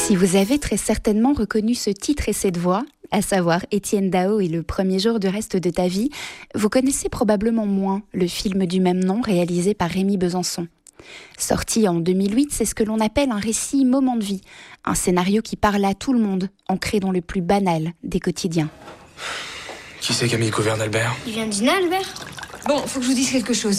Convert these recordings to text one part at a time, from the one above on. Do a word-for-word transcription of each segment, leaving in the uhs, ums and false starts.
Si vous avez très certainement reconnu ce titre et cette voix, à savoir Étienne Dao et Le premier jour du reste de ta vie, vous connaissez probablement moins le film du même nom réalisé par Rémy Besançon. Sorti en deux mille huit, c'est ce que l'on appelle un récit moment de vie, un scénario qui parle à tout le monde, ancré dans le plus banal des quotidiens. Qui c'est qui a mis le couvert d'Albert ? Il vient de dîner, Albert ? Bon, faut que je vous dise quelque chose.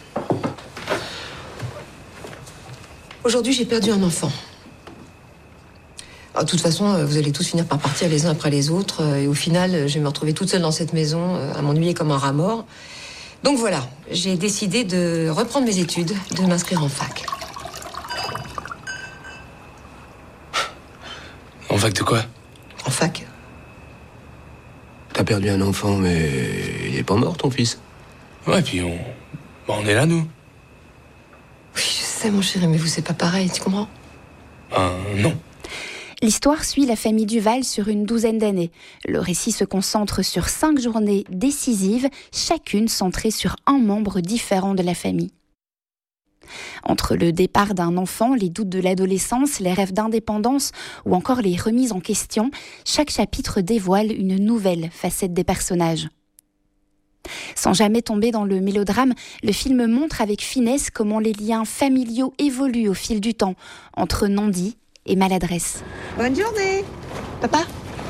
Aujourd'hui, j'ai perdu un enfant. Alors, de toute façon, vous allez tous finir par partir les uns après les autres. Et au final, je vais me retrouver toute seule dans cette maison, à m'ennuyer comme un rat mort. Donc voilà, j'ai décidé de reprendre mes études, de m'inscrire en fac. En fac de quoi ? En fac. T'as perdu un enfant, mais il est pas mort, ton fils. Ouais, puis on... Bon, on est là, nous. Oui, je sais, mon chéri, mais vous, c'est pas pareil, tu comprends ? Euh, non. L'histoire suit la famille Duval sur une douzaine d'années. Le récit se concentre sur cinq journées décisives, chacune centrée sur un membre différent de la famille. Entre le départ d'un enfant, les doutes de l'adolescence, les rêves d'indépendance ou encore les remises en question, chaque chapitre dévoile une nouvelle facette des personnages. Sans jamais tomber dans le mélodrame, le film montre avec finesse comment les liens familiaux évoluent au fil du temps, entre non-dits et maladresse. Bonne journée. Papa ?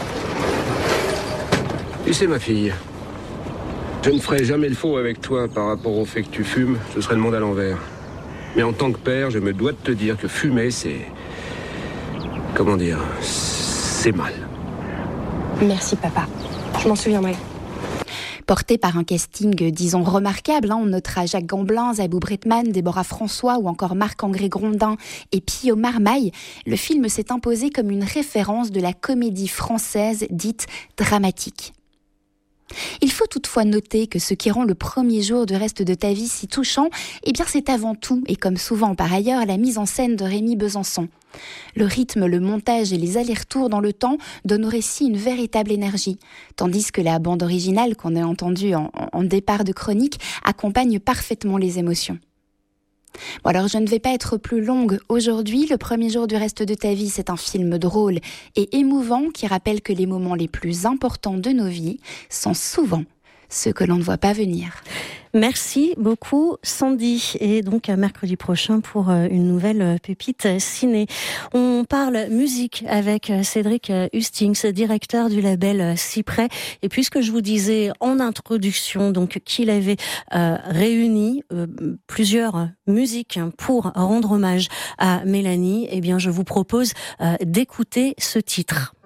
Tu sais, ma fille, je ne ferai jamais le faux avec toi par rapport au fait que tu fumes, ce serait le monde à l'envers. Mais en tant que père, je me dois de te dire que fumer, c'est... Comment dire ? C'est mal. Merci, papa. Je m'en souviendrai. Porté par un casting, disons, remarquable, hein, on notera Jacques Gamblin, Zabou Bretman, Déborah François ou encore Marc-André Grondin et Pio Marmaille, le film s'est imposé comme une référence de la comédie française dite dramatique. Il faut toutefois noter que ce qui rend Le premier jour du reste de ta vie si touchant, eh bien c'est avant tout, et comme souvent par ailleurs, la mise en scène de Rémy Besançon. Le rythme, le montage et les allers-retours dans le temps donnent au récit une véritable énergie, tandis que la bande originale qu'on a entendue en, en départ de chronique accompagne parfaitement les émotions. Bon alors je ne vais pas être plus longue aujourd'hui, Le premier jour du reste de ta vie, c'est un film drôle et émouvant qui rappelle que les moments les plus importants de nos vies sont souvent ceux que l'on ne voit pas venir. Merci beaucoup Sandy, et donc à mercredi prochain pour une nouvelle pépite ciné. On parle musique avec Cédric Hustings, directeur du label Cyprès, et puisque je vous disais en introduction donc qu'il avait euh, réuni euh, plusieurs musiques pour rendre hommage à Mélanie, eh bien je vous propose euh, d'écouter ce titre.